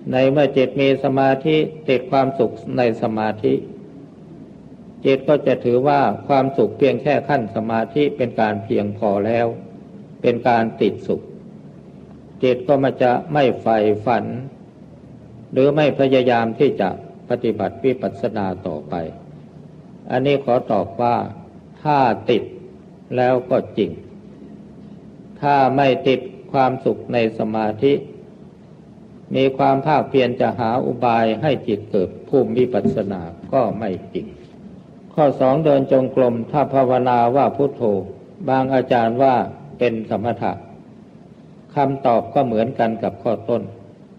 ในเมื่อจิตมีสมาธิติดความสุขในสมาธิจิตก็จะถือว่าความสุขเพียงแค่ขั้นสมาธิเป็นการเพียงพอแล้วเป็นการติดสุขจิตก็มันจะไม่ใฝ่ฝันหรือไม่พยายามที่จะปฏิบัติวิปัสสนาต่อไปอันนี้ขอตอบว่าถ้าติดแล้วก็จริงถ้าไม่ติดความสุขในสมาธิมีความภาคเพียรจะหาอุบายให้จิตเกิดภูมิวิปัสสนาก็ไม่จริงข้อสองเดินจงกรมถ้าภาวนาว่าพุทโธบางอาจารย์ว่าเป็นสมถะคำตอบก็เหมือนกันกับข้อต้น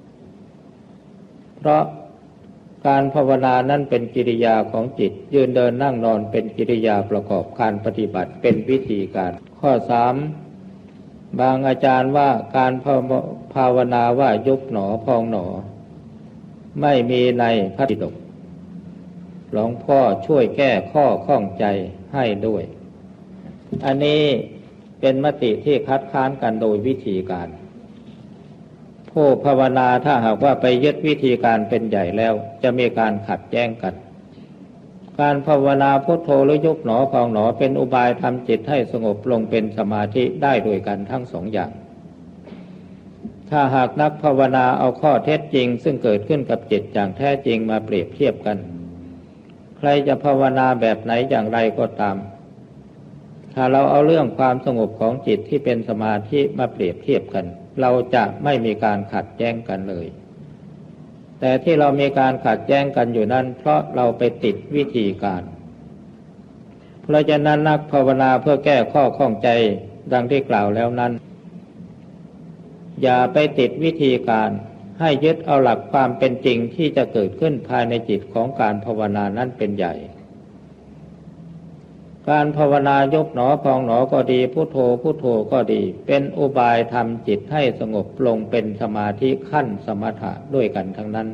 เพราะการภาวนานั้นเป็นกิริยาของจิตยืนเดินนั่งนอนเป็นกิริยาประกอบการปฏิบัติเป็นวิธีการข้อสามบางอาจารย์ว่าการภาวนาว่ายุบหนอพองหนอไม่มีในพระปิฎกหลวงพ่อช่วยแก้ข้อข้องใจให้ด้วยอันนี้เป็นมติที่คัดค้านกันโดยวิธีการผู้ภาวนาถ้าหากว่าไปยึดวิธีการเป็นใหญ่แล้วจะมีการขัดแย้งกันการภาวนาพุทโธหรือยุบหนอพองหนอเป็นอุบายทำจิตให้สงบลงเป็นสมาธิได้ด้วยกันทั้งสองอย่างถ้าหากนักภาวนาเอาข้อเท็จจริงซึ่งเกิดขึ้นกับจิตอย่างแท้จริงมาเปรียบเทียบกันใครจะภาวนาแบบไหนอย่างไรก็ตามถ้าเราเอาเรื่องความสงบของจิตที่เป็นสมาธิมาเปรียบเทียบกันเราจะไม่มีการขัดแย้งกันเลยแต่ที่เรามีการขัดแย้งกันอยู่นั้นเพราะเราไปติดวิธีการเพราะฉะนั้นนักภาวนาเพื่อแก้ข้อข้องใจดังที่กล่าวแล้วนั้นอย่าไปติดวิธีการให้ยึดเอาหลักความเป็นจริงที่จะเกิดขึ้นภายในจิตของการภาวนานั้นเป็นใหญ่การภาวนายกหนอพองหนอก็ดีพุทโธพุทโธก็ดีเป็นอุบายทำจิตให้สงบลงเป็นสมาธิขั้นสมถะด้วยกันทั้งนั้น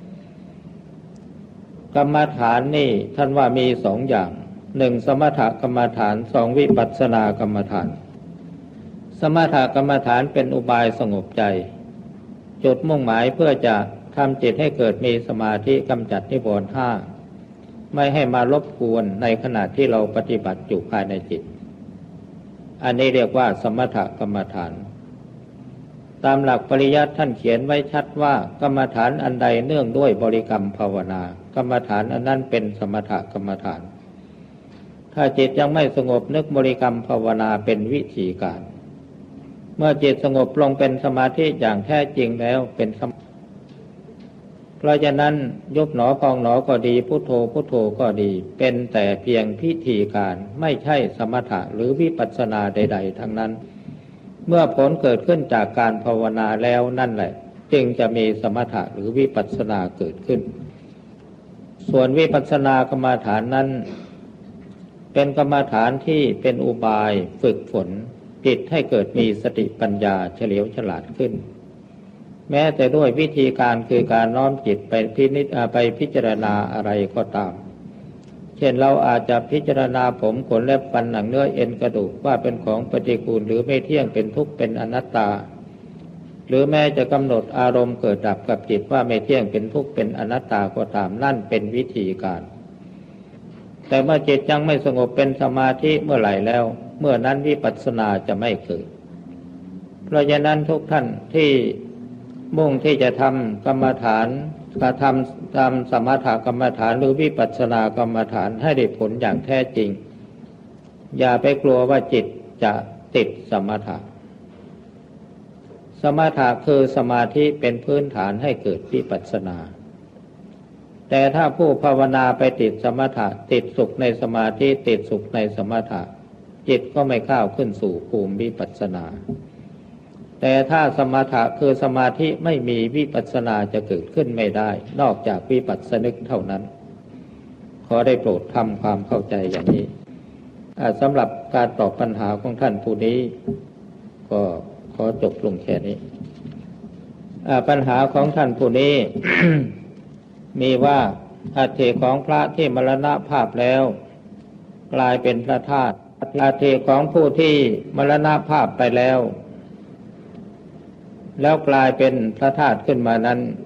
กรรมฐานนี่ท่านว่ามีสองอย่างหนึ่งสมถกรรมฐานสองวิปัสสนากรรมฐานสมถกรรมฐานเป็นอุบายสงบใจจุดมุ่งหมายเพื่อจะทำจิตให้เกิดมีสมาธิกำจัดนิวรณ์ห้าไม่ให้มารบกวนในขณะที่เราปฏิบัติอยู่ภายในจิตอันนี้เรียกว่าสมถกรรมฐานตามหลักปริยัติท่านเขียนไว้ชัดว่ากรรมฐานอันใดเนื่องด้วยบริกรรมภาวนากรรมฐานอันนั้นเป็นสมถกรรมฐานถ้าจิตยังไม่สงบนึกบริกรรมภาวนาเป็นวิธีการเมื่อจิตสงบลงเป็นสมาธิอย่างแท้จริงแล้วเป็นเพราะฉะนั้นยุบหนอพองหนอก็ดีพุทโธพุทโธก็ดีเป็นแต่เพียงพิธีการไม่ใช่สมถะหรือวิปัสสนาใดๆทั้งนั้นเมื่อผลเกิดขึ้นจากการภาวนาแล้วนั่นแหละจึงจะมีสมถะหรือวิปัสสนาเกิดขึ้นส่วนวิปัสสนากรรมฐานนั้นเป็นกรรมฐานที่เป็นอุบายฝึกฝนจิตให้เกิดมีสติปัญญาเฉลียวฉลาดขึ้นแม้แต่ด้วยวิธีการคือการน้อมจิตไปพิจารณาอะไรก็ตามเช่นเราอาจจะพิจารณาผมขนเล็บฟันหนังเนื้อเอ็นกระดูกว่าเป็นของปฏิกูลหรือไม่เที่ยงเป็นทุกข์เป็นอนัตตาหรือแม้จะกำหนดอารมณ์เกิดดับกับจิตว่าไม่เที่ยงเป็นทุกข์เป็นอนัตตาก็ตามนั่นเป็นวิธีการแต่เมื่อจิตยังไม่สงบเป็นสมาธิเมื่อไหร่แล้วเมื่อนั้นวิปัสสนาจะไม่เกิดเพราะฉะนั้นทุกท่านที่มุ่งที่จะทำกรรมฐานทำสมถกรรมฐานหรือวิปัสสนากรรมฐานให้ได้ผลอย่างแท้จริงอย่าไปกลัวว่าจิตจะติดสมถะสมถะคือสมาธิเป็นพื้นฐานให้เกิดวิปัสสนาแต่ถ้าผู้ภาวนาไปติดสมถะติดสุขในสมาธิติดสุขในสมถะจิตก็ไม่ก้าวขึ้นสู่ภูมิวิปัสสนาแต่ถ้าสมถะคือสมาธิไม่มีวิปัสสนาจะเกิดขึ้นไม่ได้นอกจากวิปัสสนึกเท่านั้นขอได้โปรดทำความเข้าใจอย่างนี้สำหรับการตอบปัญหาของท่านผู้นี้ก็ขอจบลงแค่นี้ปัญหาของท่านผู้นี้ มีว่าอัฐิของพระที่มรณภาพแล้วกลายเป็นพระธาตุอัฐิของผู้ที่มรณภาพไปแล้วกลายเป็นพระธาตุขึ้นมานั้น